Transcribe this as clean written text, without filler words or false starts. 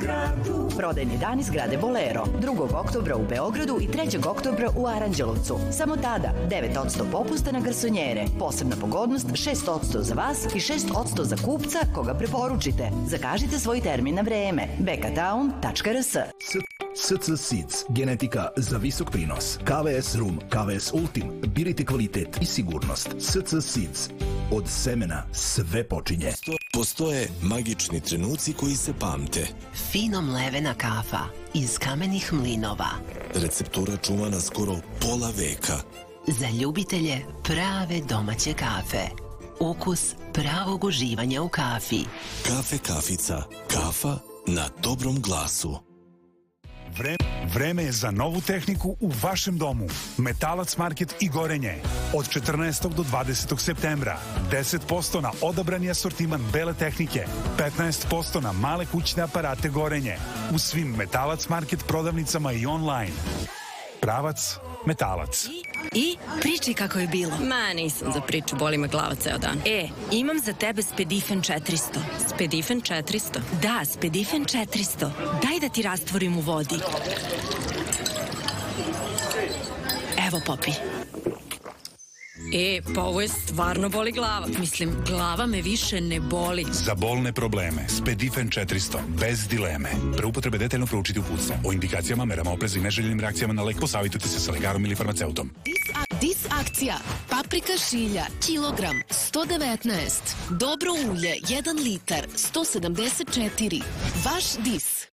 Beogradu. Prodajni dani zgrade Bolero, 2. oktobra u Beogradu i 3. oktobra u Aranđelovcu. Samo tada 9% popusta na garsonjere, posebna pogodnost 6% za vas i 6% za kupca koga preporučite. Zakažite svoj termin na vreme. bekatown.rs. SC Seeds, genetika za visok prinos. KVS Rum, KVS Ultim, birajte kvalitet i sigurnost. SC Seeds, od semena sve počinje. Postoje magični trenuci koji se pamte. Fino mlevena kafa iz kamenih mlinova. Receptura čuvana skoro pola veka. Za ljubitelje prave domaće kafe. Ukus pravog uživanja u kafi. Kafe Kafica. Kafa na dobrom glasu. Vreme je za novu tehniku u vašem domu. Metalac Market i Gorenje. Od 14. do 20. septembra. 10% na odabrani asortiman bele tehnike. 15% na male kućne aparate Gorenje. U svim Metalac Market prodavnicama i online. Pravac Metalac. I priči kako je bilo. Ma, nisam za priču, boli me glava ceo dan. Imam za tebe Spedifen 400. Spedifen 400? Da, Spedifen 400. Daj da ti rastvorim u vodi. Evo, popi. Pa ovo je stvarno boli glava. Mislim, glava me više ne boli. Za bolne probleme, Spedifen 400, bez dileme. Pre upotrebe detaljno proučiti uputstvo. O indikacijama, merama opreza i neželjenim reakcijama na lek posavitujte se sa lekarom ili farmaceutom. Dis akcija. Paprika šilja, kilogram, 119. Dobro ulje, 1 litar, 174. Vaš Dis.